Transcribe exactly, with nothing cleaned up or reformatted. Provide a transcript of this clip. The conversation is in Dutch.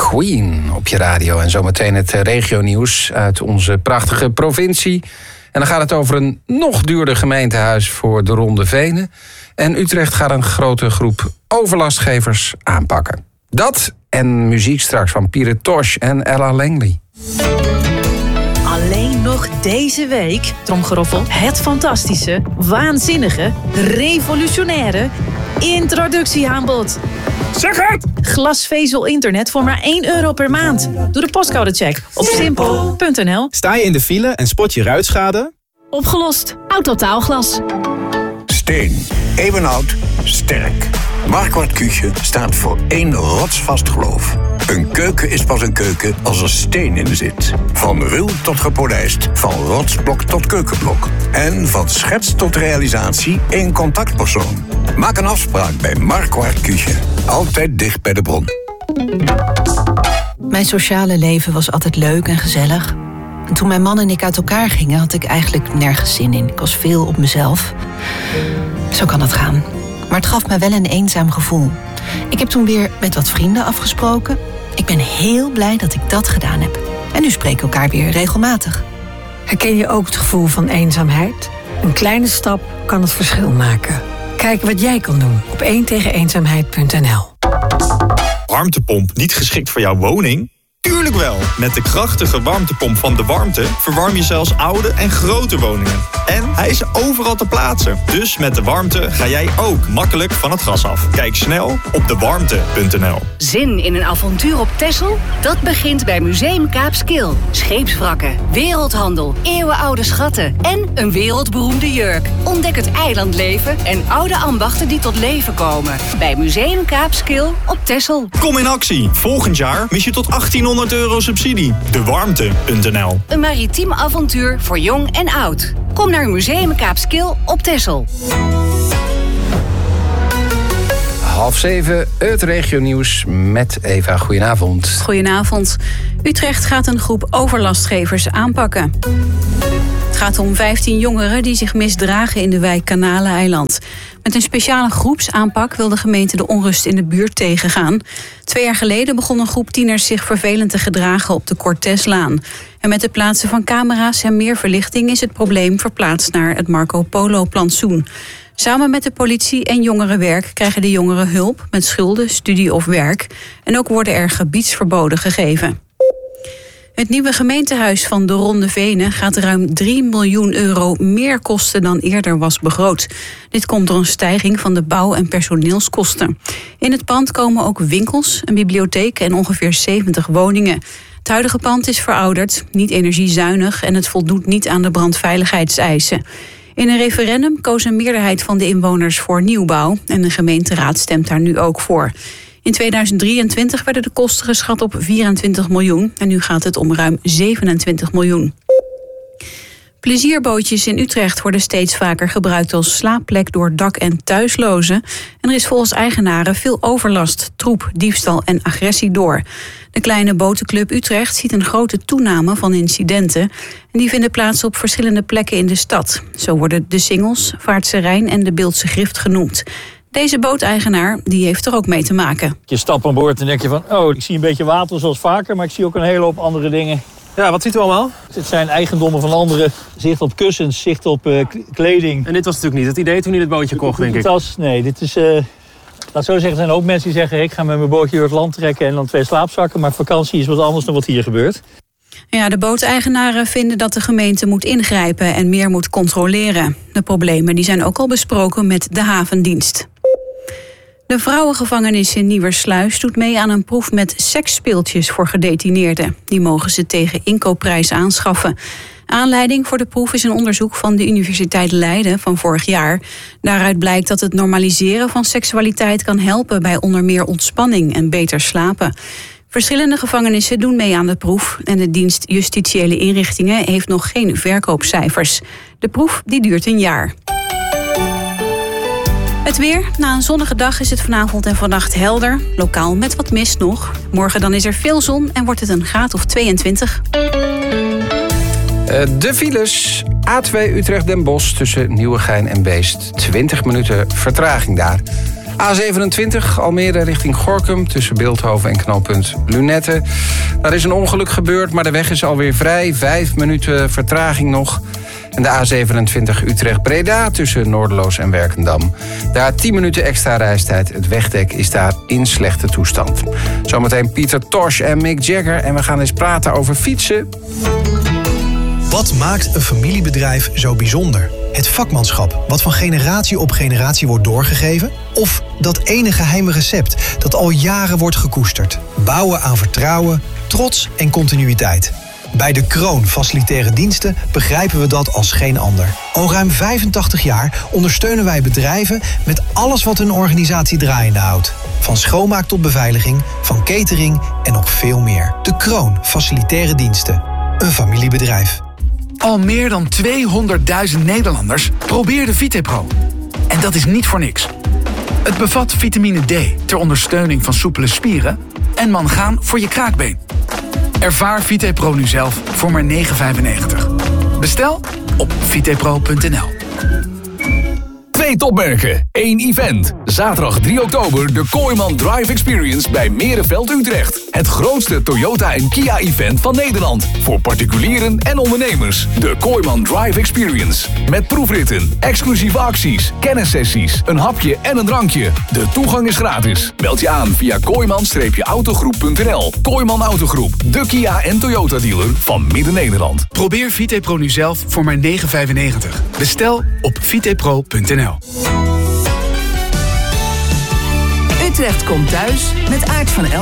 Queen op je radio. En zometeen het regionieuws uit onze prachtige provincie. En dan gaat het over een nog duurder gemeentehuis voor de Ronde Venen. En Utrecht gaat een grote groep overlastgevers aanpakken. Dat en muziek straks van Pieter Tosh en Ella Langley. Alleen nog deze week, tromgeroffel, het fantastische, waanzinnige, revolutionaire introductieaanbod. Zeg het! Glasvezel internet voor maar één euro per maand. Doe de postcodecheck op simpel punt n l. Sta je in de file en spot je ruitschade? Opgelost. Autotaalglas. Steen. Eeuwenoud. Sterk. Marquardt Küche staat voor één rotsvast geloof. Een keuken is pas een keuken als er steen in zit. Van ruw tot gepolijst, van rotsblok tot keukenblok. En van schets tot realisatie één contactpersoon. Maak een afspraak bij Marquardt Küche. Altijd dicht bij de bron. Mijn sociale leven was altijd leuk en gezellig. En toen mijn man en ik uit elkaar gingen, had ik eigenlijk nergens zin in. Ik was veel op mezelf. Zo kan het gaan. Maar het gaf me wel een eenzaam gevoel. Ik heb toen weer met wat vrienden afgesproken. Ik ben heel blij dat ik dat gedaan heb. En nu spreken we elkaar weer regelmatig. Herken je ook het gevoel van eenzaamheid? Een kleine stap kan het verschil maken. Kijk wat jij kan doen op één tegen eenzaamheid punt n l. Warmtepomp niet geschikt voor jouw woning? Tuurlijk wel! Met de krachtige warmtepomp van De Warmte verwarm je zelfs oude en grote woningen. En hij is overal te plaatsen. Dus met De Warmte ga jij ook makkelijk van het gas af. Kijk snel op de warmte punt n l. Zin in een avontuur op Texel? Dat begint bij Museum Kaapskil. Scheepswrakken, wereldhandel, eeuwenoude schatten en een wereldberoemde jurk. Ontdek het eilandleven en oude ambachten die tot leven komen. Bij Museum Kaapskil op Texel. Kom in actie! Volgend jaar mis je tot achttienhonderd euro subsidie. de warmte punt n l. Een maritiem avontuur voor jong en oud. Kom naar Museum Kaapskil op Texel. Half zeven, het regionieuws met Eva. Goedenavond. Goedenavond. Utrecht gaat een groep overlastgevers aanpakken. Het gaat om vijftien jongeren die zich misdragen in de wijk Kanaleneiland. Met een speciale groepsaanpak wil de gemeente de onrust in de buurt tegengaan. Twee jaar geleden begon een groep tieners zich vervelend te gedragen op de Corteslaan. En met het plaatsen van camera's en meer verlichting is het probleem verplaatst naar het Marco Polo plantsoen. Samen met de politie en jongerenwerk krijgen de jongeren hulp met schulden, studie of werk. En ook worden er gebiedsverboden gegeven. Het nieuwe gemeentehuis van de Ronde Venen gaat ruim drie miljoen euro meer kosten dan eerder was begroot. Dit komt door een stijging van de bouw- en personeelskosten. In het pand komen ook winkels, een bibliotheek en ongeveer zeventig woningen. Het huidige pand is verouderd, niet energiezuinig en het voldoet niet aan de brandveiligheidseisen. In een referendum koos een meerderheid van de inwoners voor nieuwbouw en de gemeenteraad stemt daar nu ook voor. In tweeduizend drieëntwintig werden de kosten geschat op vierentwintig miljoen en nu gaat het om ruim zevenentwintig miljoen. Plezierbootjes in Utrecht worden steeds vaker gebruikt als slaapplek door dak- en thuislozen. En er is volgens eigenaren veel overlast, troep, diefstal en agressie door. De kleine botenclub Utrecht ziet een grote toename van incidenten. En die vinden plaats op verschillende plekken in de stad. Zo worden de Singels, Vaartse Rijn en de Beeldse Grift genoemd. Deze booteigenaar die heeft er ook mee te maken. Je stapt aan boord en denk je van, oh, ik zie een beetje water zoals vaker, maar ik zie ook een hele hoop andere dingen. Ja, wat ziet u allemaal? Het zijn eigendommen van anderen. Zicht op kussens, zicht op uh, kleding. En dit was natuurlijk niet het idee toen u dit bootje kocht, denk ik. Tas, nee, dit is... Uh, laat zo zeggen, er zijn ook mensen die zeggen, ik ga met mijn bootje door het land trekken en dan twee slaapzakken. Maar vakantie is wat anders dan wat hier gebeurt. Ja, de booteigenaren vinden dat de gemeente moet ingrijpen en meer moet controleren. De problemen die zijn ook al besproken met de havendienst. De vrouwengevangenis in Nieuwersluis doet mee aan een proef met seksspeeltjes voor gedetineerden. Die mogen ze tegen inkoopprijs aanschaffen. Aanleiding voor de proef is een onderzoek van de Universiteit Leiden van vorig jaar. Daaruit blijkt dat het normaliseren van seksualiteit kan helpen bij onder meer ontspanning en beter slapen. Verschillende gevangenissen doen mee aan de proef en de dienst Justitiële Inrichtingen heeft nog geen verkoopcijfers. De proef die duurt een jaar. Het weer. Na een zonnige dag is het vanavond en vannacht helder. Lokaal met wat mist nog. Morgen dan is er veel zon en wordt het een graad of tweeëntwintig. De files. A twee Utrecht-Den Bosch tussen Nieuwegein en Beest. twintig minuten vertraging daar. A zevenentwintig, Almere richting Gorinchem, tussen Bilthoven en knooppunt Lunette. Daar is een ongeluk gebeurd, maar de weg is alweer vrij. Vijf minuten vertraging nog. En de A zevenentwintig Utrecht-Breda tussen Noorderloos en Werkendam. Daar tien minuten extra reistijd. Het wegdek is daar in slechte toestand. Zometeen Pieter Tosh en Mick Jagger. En we gaan eens praten over fietsen. Wat maakt een familiebedrijf zo bijzonder? Het vakmanschap, wat van generatie op generatie wordt doorgegeven? Of dat ene geheime recept dat al jaren wordt gekoesterd? Bouwen aan vertrouwen, trots en continuïteit. Bij De Kroon Facilitaire Diensten begrijpen we dat als geen ander. Al ruim vijfentachtig jaar ondersteunen wij bedrijven met alles wat hun organisatie draaiende houdt. Van schoonmaak tot beveiliging, van catering en nog veel meer. De Kroon Facilitaire Diensten. Een familiebedrijf. Al meer dan tweehonderdduizend Nederlanders probeerden VitePro. En dat is niet voor niks. Het bevat vitamine D ter ondersteuning van soepele spieren en mangaan voor je kraakbeen. Ervaar VitePro nu zelf voor maar negen vijfennegentig. Bestel op vitepro punt n l. Twee topmerken, één event. Zaterdag drie oktober de Kooiman Drive Experience bij Merenveld Utrecht. Het grootste Toyota en Kia-event van Nederland. Voor particulieren en ondernemers. De Kooiman Drive Experience. Met proefritten, exclusieve acties, kennissessies, een hapje en een drankje. De toegang is gratis. Meld je aan via kooiman autogroep punt n l. Kooiman Autogroep, de Kia en Toyota dealer van Midden-Nederland. Probeer VitePro nu zelf voor maar negen vijfennegentig. Bestel op vitepro punt n l. Utrecht komt thuis met Aart van El.